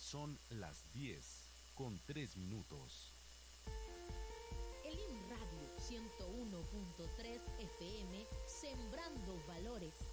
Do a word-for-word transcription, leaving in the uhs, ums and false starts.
Son las diez con tres minutos. El I M Radio ciento uno punto tres F M, sembrando valores